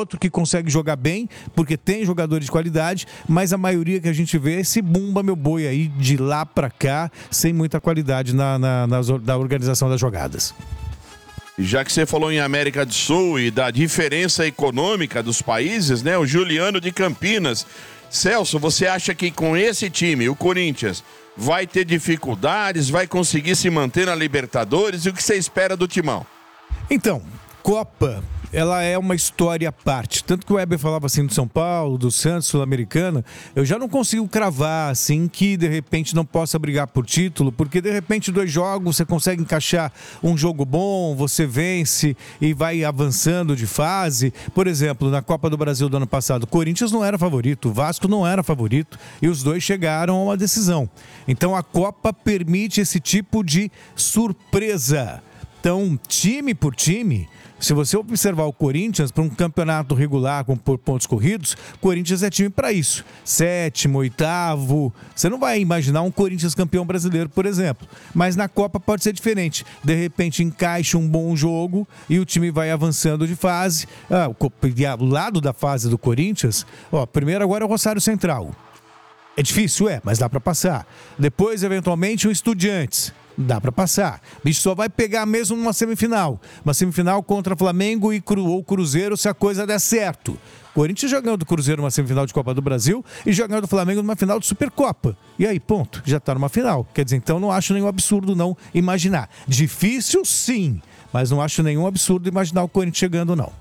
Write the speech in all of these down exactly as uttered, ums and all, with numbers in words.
outro que consegue jogar bem, porque tem jogadores de qualidade, mas a maioria que a gente vê é esse bumba meu boi aí de lá pra cá, sem muita qualidade na, na, na, na organização das jogadas. Já que você falou em América do Sul e da diferença econômica dos países, né? O Juliano de Campinas. Celso, você acha que com esse time, o Corinthians, vai ter dificuldades, vai conseguir se manter na Libertadores? E o que você espera do Timão? Então, Copa, ela é uma história à parte. Tanto que o Weber falava assim do São Paulo, do Santos, Sul-Americana, eu já não consigo cravar assim que de repente não possa brigar por título, porque de repente dois jogos você consegue encaixar um jogo bom, você vence e vai avançando de fase. Por exemplo, na Copa do Brasil do ano passado, o Corinthians não era favorito, o Vasco não era favorito e os dois chegaram a uma decisão. Então a Copa permite esse tipo de surpresa. Então, time por time, se você observar o Corinthians para um campeonato regular com por pontos corridos, o Corinthians é time para isso. Sétimo, oitavo. Você não vai imaginar um Corinthians campeão brasileiro, por exemplo. Mas na Copa pode ser diferente. De repente encaixa um bom jogo e o time vai avançando de fase. Ah, o lado da fase do Corinthians, ó, primeiro agora é o Rosário Central. É difícil, é, mas dá para passar. Depois, eventualmente, o Estudiantes. Dá pra passar. Bicho só vai pegar mesmo numa semifinal. Uma semifinal contra Flamengo e Cru, ou Cruzeiro se a coisa der certo. Corinthians já ganhou do Cruzeiro numa semifinal de Copa do Brasil e já ganhou do Flamengo numa final de Supercopa. E aí, ponto. Já tá numa final. Quer dizer, então não acho nenhum absurdo não imaginar. Difícil, sim. Mas não acho nenhum absurdo imaginar o Corinthians chegando, não.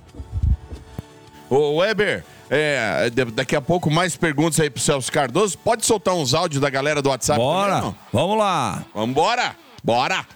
Ô, Weber, é, daqui a pouco mais perguntas aí pro Celso Cardoso. Pode soltar uns áudios da galera do WhatsApp? Bora, também, vamos lá. Vambora, bora.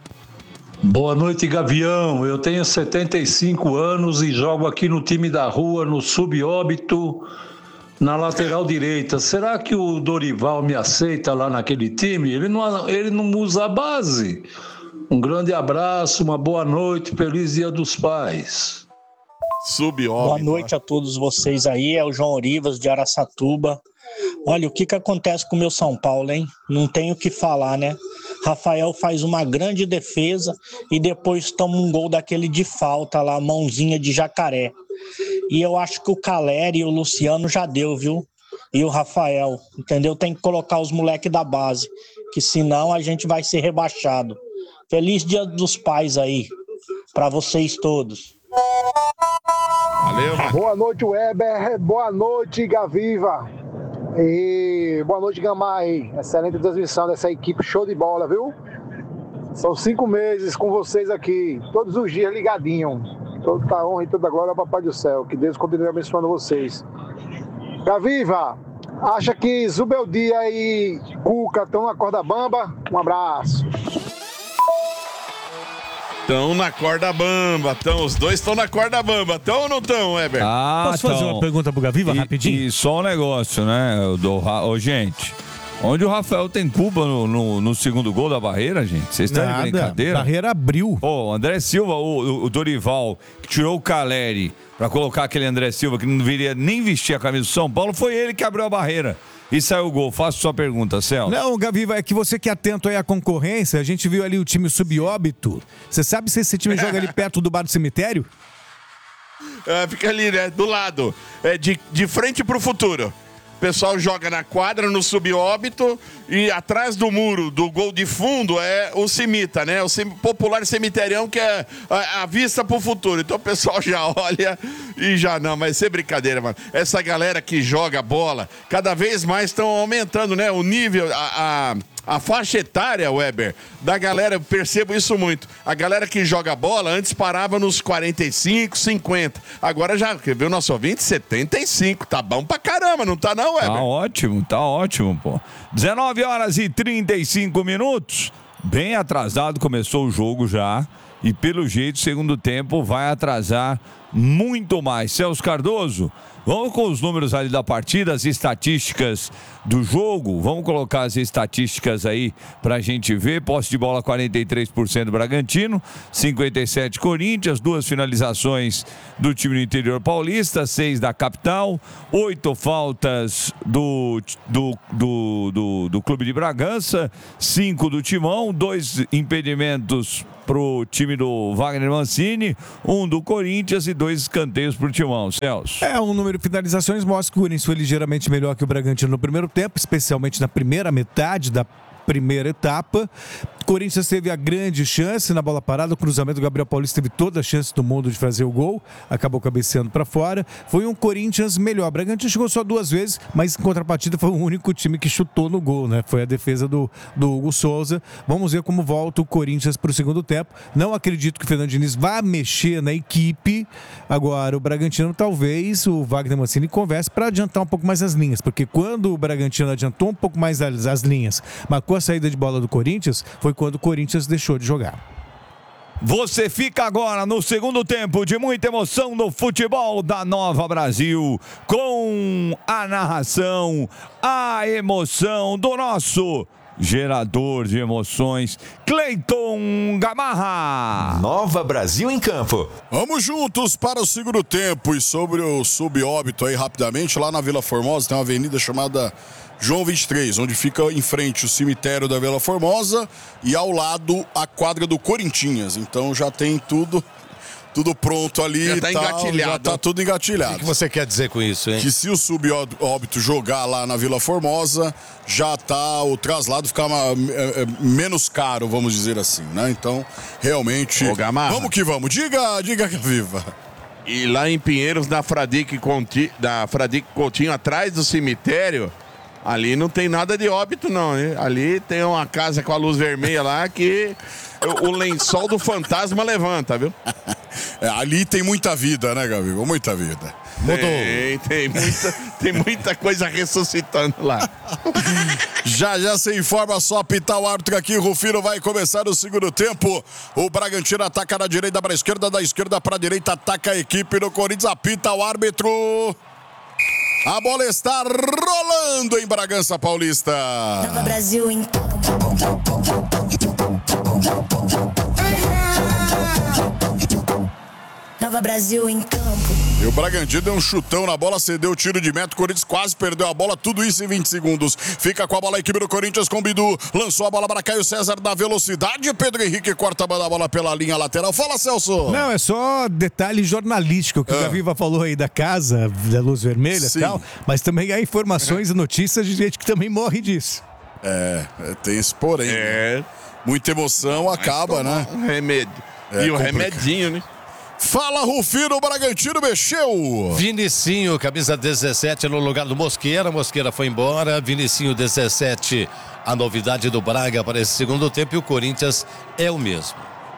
Boa noite, Gavião. Eu tenho setenta e cinco anos e jogo aqui no time da rua, no Subóbito, na lateral direita. Será que o Dorival me aceita lá naquele time? Ele não, ele não usa a base. Um grande abraço, uma boa noite, feliz Dia dos Pais. Subóbito. Boa noite a todos vocês aí, é o João Orivas de Araçatuba. Olha, o que que acontece com o meu São Paulo, hein? Não tenho o que falar, né? Rafael faz uma grande defesa e depois toma um gol daquele de falta lá, mãozinha de jacaré. E eu acho que o Caleri e o Luciano já deu, viu? E o Rafael, entendeu? Tem que colocar os moleques da base, que senão a gente vai ser rebaixado. Feliz Dia dos Pais aí, pra vocês todos. Valeu, mano. Boa noite, Weber. Boa noite, Gaviva. E boa noite, Gamar aí. Excelente transmissão dessa equipe, show de bola, viu? São cinco meses com vocês aqui, todos os dias ligadinho. Toda a honra e toda a glória ao Papai do Céu. Que Deus continue abençoando vocês. Gaviva, acha que Zubeldia e Cuca estão na corda bamba? Um abraço. Estão na corda bamba, tão, os dois estão na corda bamba, estão ou não estão, Weber? Ah, Posso fazer então. uma pergunta pro Gaviva, E, rapidinho? e só um negócio, né? Do, ô, gente, onde o Rafael tem culpa no, no, no segundo gol da Barreira, gente? Vocês estão de Nada, brincadeira? Barreira abriu. Ô, André Silva, o, o Dorival, que tirou o Caleri pra colocar aquele André Silva que não deveria nem vestir a camisa do São Paulo, foi ele que abriu a barreira. E saiu o gol. Faço sua pergunta, Celso. Não, Gaviva, é que você que é atento aí à concorrência, a gente viu ali o time Subóbito. Você sabe se esse time joga ali perto do bar do cemitério? É, fica ali, né? Do lado. É, de, de frente pro futuro. O pessoal joga na quadra, no Subóbito, e atrás do muro do gol de fundo é o cimita, né? O sem, popular cemiterião, que é a, a vista pro futuro. Então o pessoal já olha e já não, mas sem brincadeira, mano. Essa galera que joga bola, cada vez mais estão aumentando, né? O nível, a... a... A faixa etária, Weber, da galera, eu percebo isso muito. A galera que joga bola antes parava nos quarenta e cinco, cinquenta. Agora já, quer ver o nosso ouvinte? setenta e cinco. Tá bom pra caramba, não tá não, Weber? Tá ótimo, tá ótimo, pô. dezenove horas e trinta e cinco minutos. Bem atrasado, começou o jogo já. E pelo jeito, segundo tempo, vai atrasar muito mais. Celso Cardoso, vamos com os números ali da partida, as estatísticas do jogo. Vamos colocar as estatísticas aí pra gente ver. Posse de bola quarenta e três por cento Bragantino, cinquenta e sete por cento Corinthians, duas finalizações do time do interior paulista, seis da capital, oito faltas do, do, do, do, do Clube de Bragança, cinco do Timão, dois impedimentos pro time do Wagner Mancini, um do Corinthians e dois escanteios pro Timão. Celso. É, um número de finalizações mostra que o Corinthians foi ligeiramente melhor que o Bragantino no primeiro tempo, especialmente na primeira metade da primeira etapa. O Corinthians teve a grande chance na bola parada, o cruzamento do Gabriel Paulista teve toda a chance do mundo de fazer o gol, acabou cabeceando para fora. Foi um Corinthians melhor. O Bragantino chegou só duas vezes, mas em contrapartida foi o único time que chutou no gol, né? Foi a defesa do, do Hugo Souza. Vamos ver como volta o Corinthians para o segundo tempo. Não acredito que o Fernando Diniz vá mexer na equipe. Agora, o Bragantino, talvez o Wagner Mancini converse para adiantar um pouco mais as linhas, porque quando o Bragantino adiantou um pouco mais as, as linhas, marcou a saída de bola do Corinthians, foi quando o Corinthians deixou de jogar. Você fica agora no segundo tempo de muita emoção no futebol da Nova Brasil, com a narração, a emoção do nosso gerador de emoções, Cleiton Gamarra. Nova Brasil em campo. Vamos juntos para o segundo tempo. E sobre o subóbito aí rapidamente, lá na Vila Formosa tem uma avenida chamada João vinte e três, onde fica em frente o cemitério da Vila Formosa e ao lado a quadra do Corinthians. Então já tem tudo, tudo pronto ali. Já tá e tal, engatilhado. Já tá tudo engatilhado. O que você quer dizer com isso, hein? Que se o subóbito jogar lá na Vila Formosa, já tá o traslado ficar uma, é, é, menos caro, vamos dizer assim, né? Então, realmente, Ô, Gamarra. vamos que vamos. Diga, diga que viva. E lá em Pinheiros, na Fradique Conti, da Fradique Coutinho, atrás do cemitério, ali não tem nada de óbito, não, né? Ali tem uma casa com a luz vermelha lá que o, o lençol do fantasma levanta, viu? É, ali tem muita vida, né, Gabriel? Muita vida. Tem, tem muita, tem muita coisa ressuscitando lá. Já já se informa, só apitar o árbitro aqui. Rufino vai começar o segundo tempo. O Bragantino ataca da direita para a esquerda, da esquerda para a direita, ataca a equipe do Corinthians, apita o árbitro. A bola está rolando em Bragança Paulista. Nova Brasil em Nova Brasil em campo. E o Bragantino deu um chutão na bola, cedeu o tiro de meta, o Corinthians quase perdeu a bola, tudo isso em vinte segundos. Fica com a bola a equipe do Corinthians com o Bidu, lançou a bola para Caio César na velocidade, Pedro Henrique corta a bola pela linha lateral. Fala, Celso! Não, é só detalhe jornalístico que ah. o Gaviva falou aí da casa, da luz vermelha e tal, mas também há informações e notícias de gente que também morre disso. É, tem esse porém. É. Né? Muita emoção acaba, né? Um remédio. É e o complicado. remedinho, né? Fala, Rufino, o Bragantino mexeu. Vinicinho, camisa dezessete no lugar do Mosqueira. Mosqueira foi embora. Vinicinho, dezessete, a novidade do Braga para esse segundo tempo. E o Corinthians é o mesmo.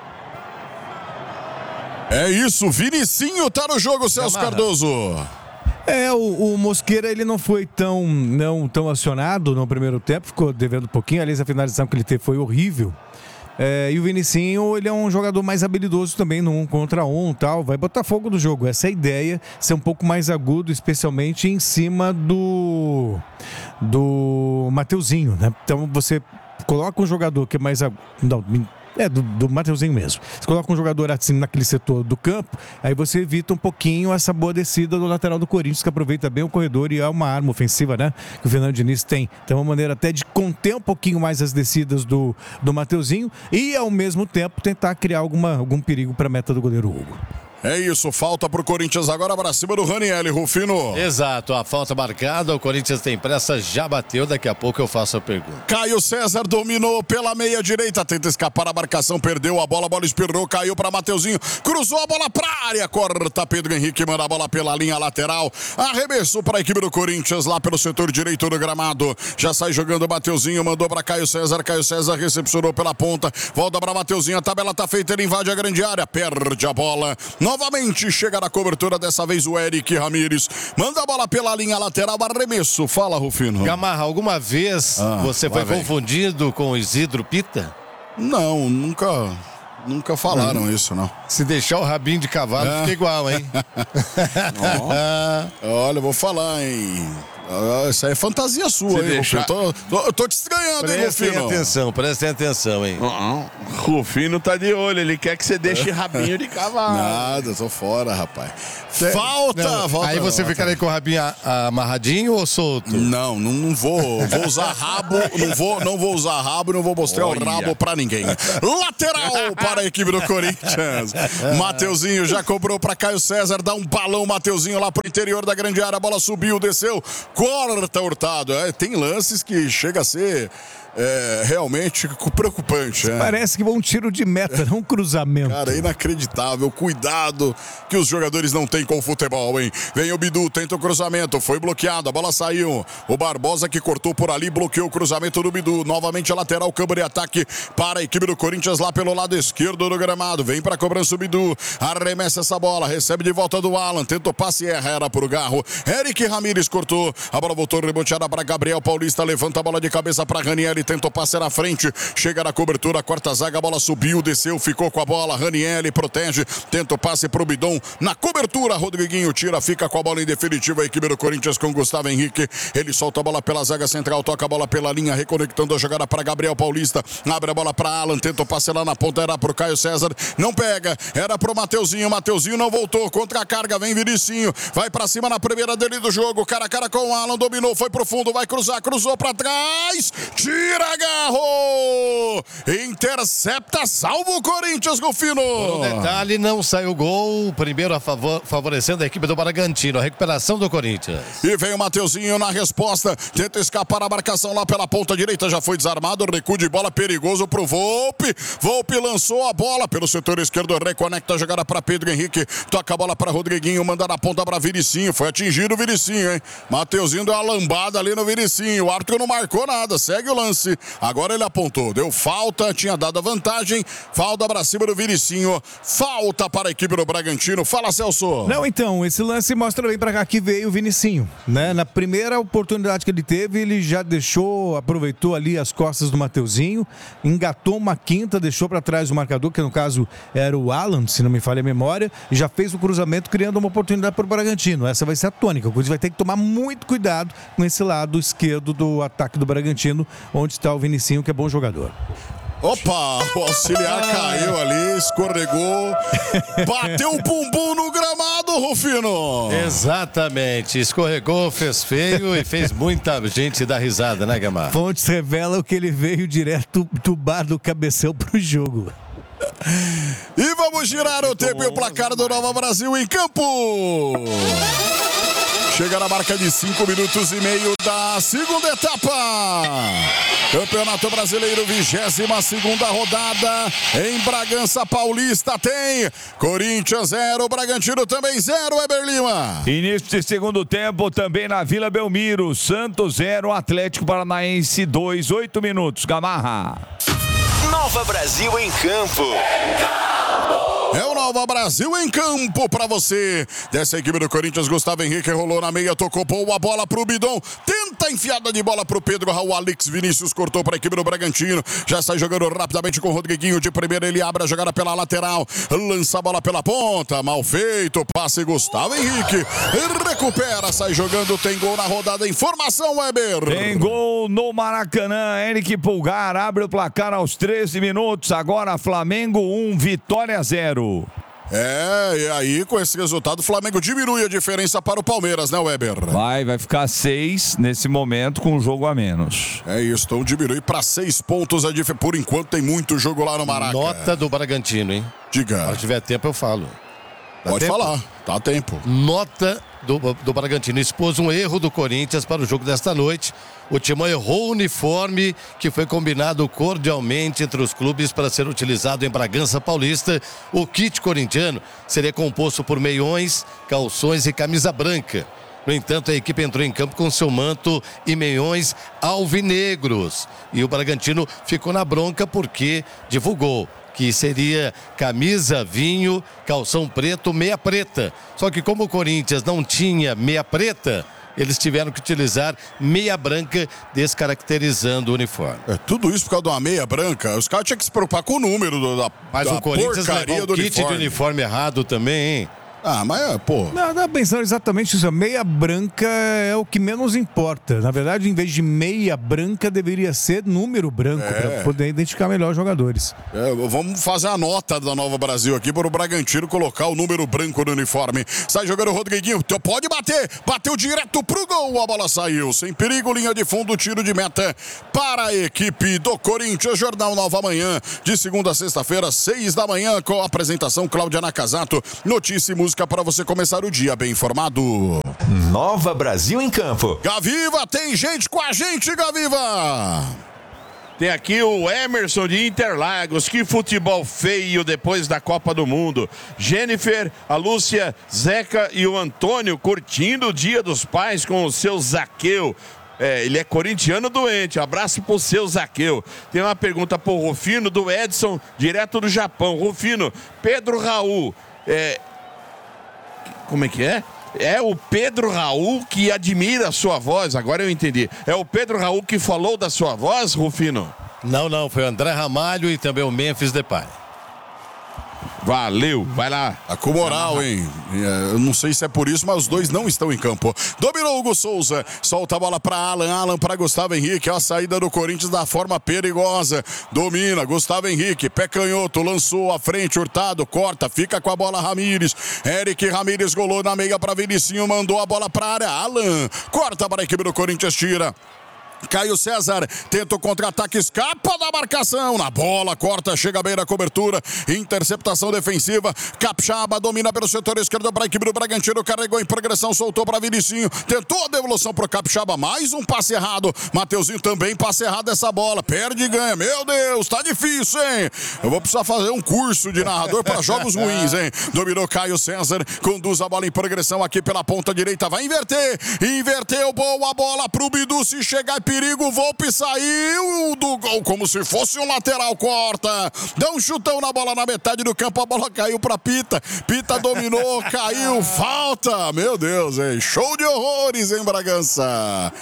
É isso, Vinicinho tá no jogo, Celso Gamarra. Cardoso. É, o, o Mosqueira, ele não foi tão, não, tão acionado no primeiro tempo, ficou devendo um pouquinho. Aliás, a finalização que ele teve foi horrível. É, e o Vinicinho, ele é um jogador mais habilidoso também no um contra um e tal, vai botar fogo no jogo. Essa é a ideia, ser um pouco mais agudo, especialmente em cima do do Mateuzinho, né? Então você coloca um jogador que é mais agudo, não, é do, do Mateuzinho mesmo. Você coloca um jogador assim naquele setor do campo, aí você evita um pouquinho essa boa descida do lateral do Corinthians, que aproveita bem o corredor e é uma arma ofensiva, né? Que o Fernando Diniz tem. Então é uma maneira até de conter um pouquinho mais as descidas do, do Mateuzinho e ao mesmo tempo tentar criar alguma, algum perigo para a meta do goleiro Hugo. É isso, falta pro Corinthians agora para cima do Ranieri, Rufino. Exato, a falta marcada, o Corinthians tem pressa, já bateu, daqui a pouco eu faço a pergunta. Caio César dominou pela meia direita, tenta escapar a marcação, perdeu a bola, a bola espirrou, caiu para Mateuzinho, cruzou a bola pra área, corta Pedro Henrique, manda a bola pela linha lateral, arremesso para a equipe do Corinthians lá pelo setor direito do gramado, já sai jogando Mateuzinho, mandou para Caio César, Caio César recepcionou pela ponta, volta para Mateuzinho, a tabela tá feita, ele invade a grande área, perde a bola, novamente chega na cobertura, dessa vez o Eric Ramírez. Manda a bola pela linha lateral, arremesso. Fala, Rufino. Gamarra, alguma vez ah, você foi vem. confundido com o Isidro Pita? Não, nunca, nunca falaram hum. isso, não. Se deixar o rabinho de cavalo, é. fica igual, hein? oh. Olha, eu vou falar, hein? Ah, isso aí é fantasia sua, Se hein, deixar... Rufino? Tô, tô, tô te estranhando, hein, Prestem Rufino? atenção, prestem atenção, hein? Uh-uh. Rufino tá de olho, ele quer que você deixe rabinho de cavalo. Nada, tô fora, rapaz. Falta, Não, falta. Aí você falta. fica aí com o rabinho a- amarradinho ou solto? Não, não, não vou. Vou usar rabo, não vou, não vou usar rabo, não vou mostrar Olha. o rabo pra ninguém. Lateral para a equipe do Corinthians. Mateuzinho já cobrou pra Caio César, dá um balão, Mateuzinho lá pro interior da grande área, a bola subiu, desceu, corta Hurtado. É, tem lances que chega a ser é, realmente preocupante. É. Parece que foi um tiro de meta, não um cruzamento. Cara, é inacreditável. Cuidado que os jogadores não têm com o futebol, hein? Vem o Bidu, tenta o cruzamento, foi bloqueado, a bola saiu. O Barbosa que cortou por ali, bloqueou o cruzamento do Bidu. Novamente a lateral, câmara de ataque para a equipe do Corinthians lá pelo lado esquerdo do gramado. Vem para a cobrança o Bidu, arremessa essa bola, recebe de volta do Alan, tenta o passe e erra, era pro Garro. Eric Ramírez cortou, a bola voltou reboteada para Gabriel Paulista, levanta a bola de cabeça para Ranieri, tenta o passe na frente, chega na cobertura, quarta zaga, a bola subiu, desceu, ficou com a bola, Ranieri protege, tenta o passe pro Bidon, na cobertura, Rodriguinho tira, fica com a bola em definitiva, a equipe do Corinthians com Gustavo Henrique, ele solta a bola pela zaga central, toca a bola pela linha, reconectando a jogada para Gabriel Paulista, abre a bola para Alan, tenta o passe lá na ponta, era pro Caio César, não pega, era pro Mateuzinho, Mateuzinho não voltou, contra a carga, vem Vinicinho, vai pra cima na primeira dele do jogo, cara a cara com o Alan, dominou, foi pro fundo, vai cruzar, cruzou pra trás, tira Garro, intercepta, salva o Corinthians, Rufino. Por um detalhe, não saiu gol, primeiro a favor, favorecendo a equipe do Bragantino, a recuperação do Corinthians. E vem o Mateuzinho na resposta, tenta escapar a marcação lá pela ponta direita, já foi desarmado, recuo de bola perigoso pro Volpe, Volpe lançou a bola pelo setor esquerdo, reconecta a jogada para Pedro Henrique, toca a bola para Rodriguinho, manda na ponta para Vinicinho, foi atingido o Vinicinho, hein? Mateuzinho deu uma lambada ali no Vinicinho, o árbitro não marcou nada, segue o lance, agora ele apontou, deu falta, tinha dado a vantagem, falta para cima do Vinicinho, falta para a equipe do Bragantino, fala Celso. Não, então, esse lance mostra bem pra cá que veio o Vinicinho, né? Na primeira oportunidade que ele teve, ele já deixou, aproveitou ali as costas do Mateuzinho, engatou uma quinta, deixou pra trás o marcador, que no caso era o Alan, se não me falha a memória, e já fez o cruzamento criando uma oportunidade para o Bragantino. Essa vai ser a tônica, o Corinthians vai ter que tomar muito cuidado com esse lado esquerdo do ataque do Bragantino, onde está o Vinicinho, que é bom jogador. Opa, o auxiliar caiu ali, escorregou, bateu o bumbum no gramado, Rufino. Exatamente, escorregou, fez feio e fez muita gente dar risada, né, Gamar? Fontes revelam que ele veio direto do bar do Cabeção pro jogo. E vamos girar o tempo e o placar do Nova Brasil em campo. Chega na marca de cinco minutos e meio da segunda etapa. Campeonato Brasileiro, vigésima segunda rodada. Em Bragança Paulista tem Corinthians zero, Bragantino também zero, Weber Lima. Início de segundo tempo também na Vila Belmiro. Santos zero, Atlético Paranaense dois, oito minutos. Gamarra. Nova Brasil em campo. É o Nova Brasil em campo pra você. Dessa equipe do Corinthians, Gustavo Henrique rolou na meia, tocou a bola pro Bidon. Tenta a enfiada de bola pro Pedro Raul. Alex Vinícius cortou pra equipe do Bragantino. Já sai jogando rapidamente com o Rodriguinho. De primeira ele abre a jogada pela lateral. Lança a bola pela ponta. Mal feito. Passe Gustavo Henrique. Recupera, sai jogando. Tem gol na rodada. Informação, Weber. Tem gol no Maracanã. Eric Pulgar abre o placar aos treze minutos. Agora Flamengo um, Vitória zero. É, e aí com esse resultado o Flamengo diminui a diferença para o Palmeiras, né, Weber? Vai, vai ficar seis nesse momento com um jogo a menos. É isso, então diminui para seis pontos a diferença. Por enquanto tem muito jogo lá no Maracanã. Nota do Bragantino, hein? Diga. Se tiver tempo eu falo. Dá Pode tempo? falar, tá tempo. Nota do, do Bragantino. Expôs um erro do Corinthians para o jogo desta noite. O Timão errou o uniforme que foi combinado cordialmente entre os clubes para ser utilizado em Bragança Paulista. O kit corintiano seria composto por meiões, calções e camisa branca. No entanto, a equipe entrou em campo com seu manto e meiões alvinegros. E o Bragantino ficou na bronca porque divulgou que seria camisa, vinho, calção preto, meia preta. Só que como o Corinthians não tinha meia preta, eles tiveram que utilizar meia branca, descaracterizando o uniforme. É tudo isso por causa de uma meia branca. Os caras tinham que se preocupar com o número do, da, Mas da o Corinthians levou porcaria o do kit uniforme. de uniforme errado também, hein? Ah, mas, pô... Não, eu tava pensando exatamente isso. Meia branca é o que menos importa. Na verdade, em vez de meia branca, deveria ser número branco, É. para poder identificar melhor os jogadores. É, vamos fazer a nota da Nova Brasil aqui para o Bragantino colocar o número branco no uniforme. Sai jogando o Rodriguinho, pode bater, bateu direto pro gol, a bola saiu, sem perigo, linha de fundo, tiro de meta para a equipe do Corinthians. Jornal Nova Manhã, de segunda a sexta-feira, seis da manhã, com a apresentação Cláudia Nakazato. Notícia e música para você começar o dia bem informado. Nova Brasil em Campo. Gaviva, tem gente com a gente, Gaviva! Tem aqui o Emerson de Interlagos. Que futebol feio depois da Copa do Mundo. Jennifer, a Lúcia, Zeca e o Antônio curtindo o Dia dos Pais com o seu Zaqueu. É, ele é corintiano doente. Abraço pro seu Zaqueu. Tem uma pergunta pro Rufino, do Edson, direto do Japão. Rufino, Pedro Raul. É... Como é que é? É o Pedro Raul que admira a sua voz, agora eu entendi. É o Pedro Raul que falou da sua voz, Rufino? Não, não, foi o André Ramalho e também o Memphis Depay. Valeu, vai lá. Tá com moral, hein? Eu não sei se é por isso, mas os dois não estão em campo. Dominou Hugo Souza, solta a bola para Alan, Alan para Gustavo Henrique, a saída do Corinthians da forma perigosa. Domina, Gustavo Henrique, pé canhoto, lançou à frente, Hurtado, corta, fica com a bola Ramires. Eric Ramires golou na meia para Vinicinho, mandou a bola para área. Alan, corta para a equipe do Corinthians, tira. Caio César tenta o contra-ataque, escapa da marcação, na bola, corta, chega bem na cobertura, interceptação defensiva, Capixaba domina pelo setor esquerdo para a equipe do Bragantino, carregou em progressão, soltou para Vinicinho, tentou a devolução para o Capixaba, mais um passe errado, Mateuzinho também passe errado essa bola, perde e ganha, meu Deus, tá difícil, hein? Eu vou precisar fazer um curso de narrador para jogos ruins, hein? Dominou Caio César, conduz a bola em progressão aqui pela ponta direita, vai inverter, inverteu, boa bola pro Bidu, se chegar e perigo, Volpe saiu do gol como se fosse um lateral, corta, dá um chutão na bola na metade do campo, a bola caiu pra Pita, Pita dominou, caiu, falta, meu Deus, hein? Show de horrores em Bragança.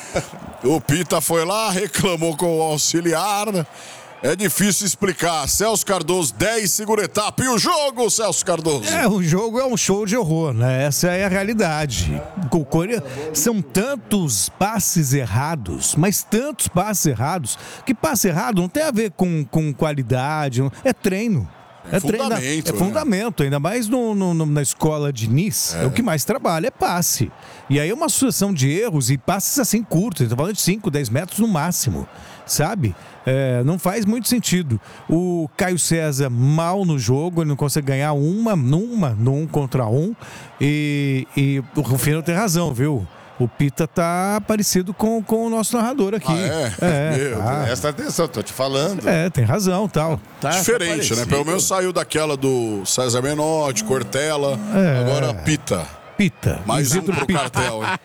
O Pita foi lá, reclamou com o auxiliar. É difícil explicar. Celso Cardoso, dez, segura etapa. E o jogo, Celso Cardoso? É, o jogo é um show de horror, né? Essa é a realidade. O Corinthians, são tantos passes errados, mas tantos passes errados, que passe errado não tem a ver com, com qualidade, é treino. É, é fundamento. Treino, é né? fundamento, ainda mais no, no, no, na escola de Nice, é. é o que mais trabalha, é passe. E aí é uma sucessão de erros e passes assim curtos, a gente tá falando de cinco, dez metros no máximo, sabe? É, não faz muito sentido. O Caio César mal no jogo, ele não consegue ganhar uma, numa, num contra um. E, e o Rufino tem razão, viu? O Pita tá parecido com, com o nosso narrador aqui. Ah, é? É, Meu, tá. Presta atenção, tô te falando. É, tem razão, tal. Tá, diferente, tá né? Pelo menos saiu daquela do César Menotti, Cortella, é. agora Pita. Pita. Mais um pro Pita. cartel, hein?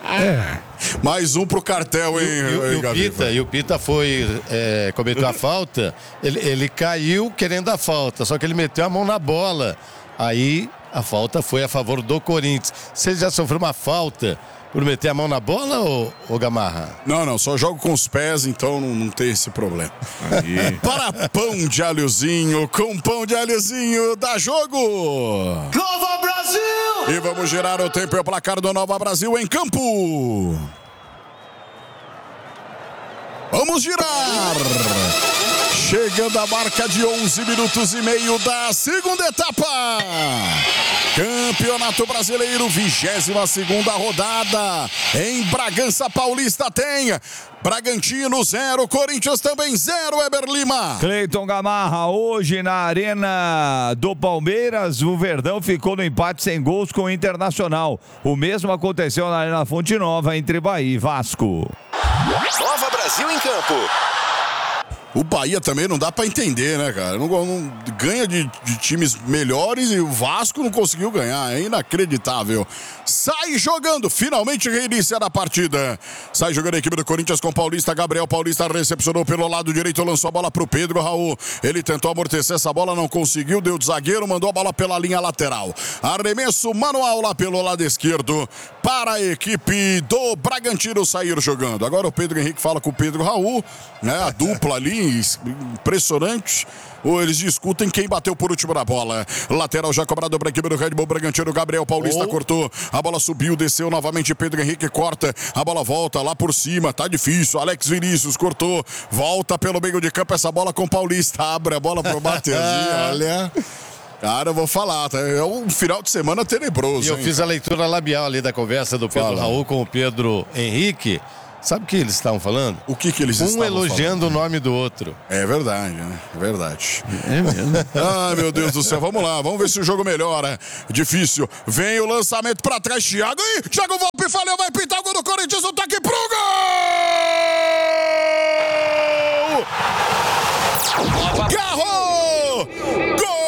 É. Mais um pro cartel, hein? E, e, e, o, Pita, e o Pita foi, é, cometeu a falta, ele, ele caiu querendo a falta, só que ele meteu a mão na bola. Aí a falta foi a favor do Corinthians. Você já sofreu uma falta por meter a mão na bola, ou, ou Gamarra? Não, não, só jogo com os pés, então não, não tem esse problema. Aí. Para pão de alhozinho, com pão de alhozinho, dá jogo! Nova Brasil! E vamos girar o tempo e o placar do Nova Brasil em campo. Vamos girar! Chegando a marca de onze minutos e meio da segunda etapa. Campeonato Brasileiro, vigésima segunda rodada. Em Bragança Paulista tem Bragantino zero, Corinthians também zero, Eber Lima. Cleiton Gamarra, hoje na Arena do Palmeiras, o Verdão ficou no empate sem gols com o Internacional. O mesmo aconteceu na Arena Fonte Nova, entre Bahia e Vasco. Nova Brasil em Campo. O Bahia também não dá pra entender, né, cara? Não, não ganha de, de times melhores e o Vasco não conseguiu ganhar. É inacreditável. Sai jogando, finalmente reinicia a partida. Sai jogando a equipe do Corinthians com o Paulista. Gabriel Paulista recepcionou pelo lado direito, lançou a bola pro Pedro Raul. Ele tentou amortecer essa bola, não conseguiu, deu de zagueiro, mandou a bola pela linha lateral. Arremesso manual lá pelo lado esquerdo para a equipe do Bragantino sair jogando. Agora o Pedro Henrique fala com o Pedro Raul, né? A dupla ali. ali impressionante. Ou eles discutem quem bateu por último na bola. Lateral já cobrado para a equipe do Red Bull Bragantino. Gabriel Paulista oh. cortou. A bola subiu, desceu novamente. Pedro Henrique corta. A bola volta lá por cima. Tá difícil. Alex Vinícius cortou. Volta pelo meio de campo. Essa bola com Paulista. Abre a bola pro Mateuzinho. Olha... Cara, eu vou falar, tá? É um final de semana tenebroso. E eu hein, fiz cara. a leitura labial ali da conversa do Pedro Fala. Raul com o Pedro Henrique. Sabe o que eles estavam falando? O que que eles um estavam falando? Um elogiando o nome do outro. É verdade, né? É verdade. É mesmo. Ai, meu Deus do céu. Vamos lá, vamos ver se o jogo melhora. Difícil. Vem o lançamento pra trás, Thiago. Ih, Thiago Volpe falhou, vai pintar o gol do Corinthians. O toque pro gol! Garrou! Gol!